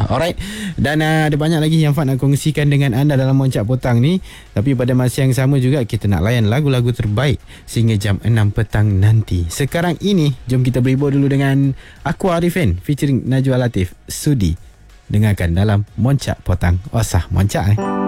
Alright. Dan ada banyak lagi yang Fad nak kongsikan dengan anda dalam Moncak Petang ni. Tapi pada masa yang sama juga kita nak layan lagu-lagu terbaik sehingga jam 6 petang nanti. Sekarang ini jom kita berhibur dulu dengan Aqua Arifin featuring Najwa Latif, Sudi. Dengarkan dalam Moncak Petang. Osah Moncak